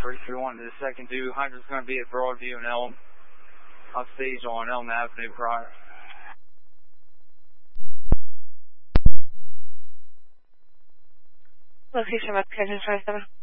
331 to the second 200 is going to be at Broadview and Elm. On stage on Elm Avenue prior. Location, West Kitchen, 27.